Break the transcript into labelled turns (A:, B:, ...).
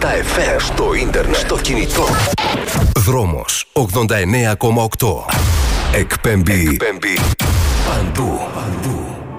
A: Στα FM, στο ίντερνετ, στο κινητό. Δρόμος 89,8. Εκπέμπει παντού.